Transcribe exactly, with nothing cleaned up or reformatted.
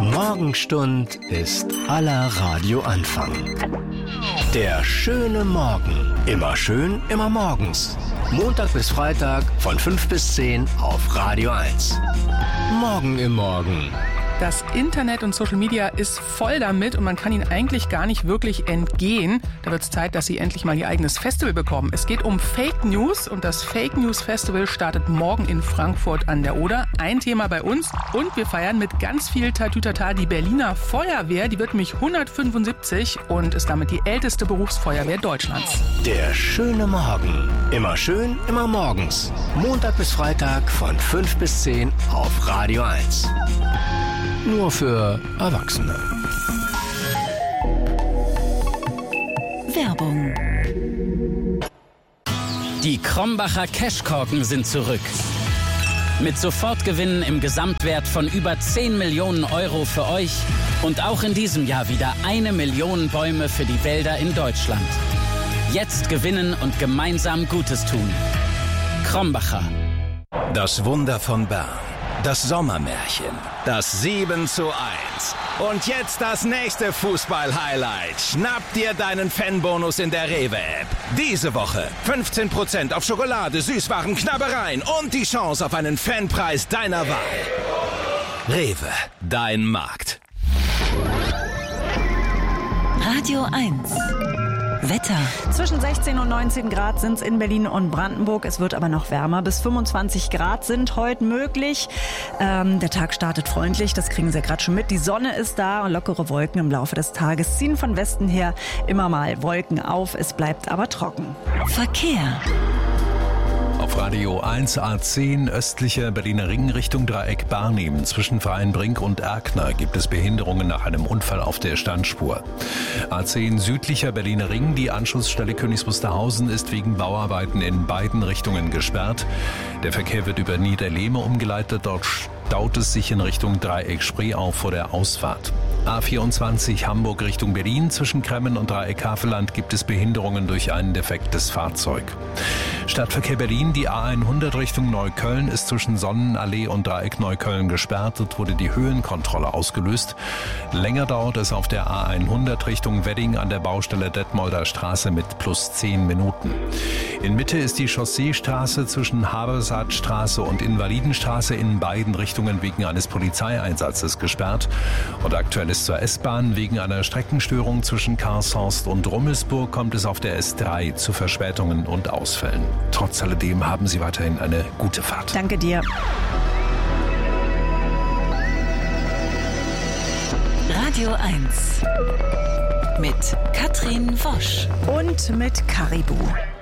Morgenstund ist aller Radioanfang. Der schöne Morgen. Immer schön, immer morgens. Montag bis Freitag von fünf bis zehn auf Radio eins. Morgen im Morgen. Das Internet und Social Media ist voll damit und man kann ihnen eigentlich gar nicht wirklich entgehen. Da wird es Zeit, dass sie endlich mal ihr eigenes Festival bekommen. Es geht um Fake News und das Fake News Festival startet morgen in Frankfurt an der Oder. Ein Thema bei uns und wir feiern mit ganz viel Tatütata die Berliner Feuerwehr. Die wird nämlich hundertfünfundsiebzig und ist damit die älteste Berufsfeuerwehr Deutschlands. Der schöne Morgen. Immer schön, immer morgens. Montag bis Freitag von fünf bis zehn auf Radio eins. Nur für Erwachsene. Werbung. Die Krombacher Cashkorken sind zurück. Mit Sofortgewinnen im Gesamtwert von über zehn Millionen Euro für euch und auch in diesem Jahr wieder eine Million Bäume für die Wälder in Deutschland. Jetzt gewinnen und gemeinsam Gutes tun. Krombacher. Das Wunder von Bern. Das Sommermärchen. Das sieben zu eins. Und jetzt das nächste Fußball-Highlight. Schnapp dir deinen Fanbonus in der Rewe-App. Diese Woche fünfzehn Prozent auf Schokolade, Süßwaren, Knabbereien und die Chance auf einen Fanpreis deiner Wahl. Rewe, dein Markt. Radio eins. Wetter. Zwischen sechzehn und neunzehn Grad sind es in Berlin und Brandenburg. Es wird aber noch wärmer. Bis fünfundzwanzig Grad sind heute möglich. Ähm, der Tag startet freundlich, das kriegen Sie ja gerade schon mit. Die Sonne ist da und lockere Wolken im Laufe des Tages ziehen von Westen her immer mal Wolken auf. Es bleibt aber trocken. Verkehr. Auf Radio eins A zehn östlicher Berliner Ring Richtung Dreieck Barnim. Zwischen Freienbrink und Erkner gibt es Behinderungen nach einem Unfall auf der Standspur. A zehn südlicher Berliner Ring, die Anschlussstelle Königs Wusterhausen, ist wegen Bauarbeiten in beiden Richtungen gesperrt. Der Verkehr wird über Niederlehme umgeleitet. Dort staut es sich in Richtung Dreieck Spreeau vor der Ausfahrt. A vierundzwanzig Hamburg Richtung Berlin. Zwischen Kremmen und Dreieck Havelland gibt es Behinderungen durch ein defektes Fahrzeug. Stadtverkehr Berlin, die A hundert Richtung Neukölln ist zwischen Sonnenallee und Dreieck Neukölln gesperrt. Dort wurde die Höhenkontrolle ausgelöst. Länger dauert es auf der A hundert Richtung Wedding an der Baustelle Detmolder Straße mit plus zehn Minuten. In Mitte ist die Chausseestraße zwischen Habersaatstraße und Invalidenstraße in beiden Richtungen wegen eines Polizeieinsatzes gesperrt. Und aktuell ist zur S-Bahn wegen einer Streckenstörung zwischen Karlshorst und Rummelsburg kommt es auf der S drei zu Verspätungen und Ausfällen. Trotz alledem haben Sie weiterhin eine gute Fahrt. Danke dir. Radio eins. Mit Katrin Wosch. Und mit Caribou.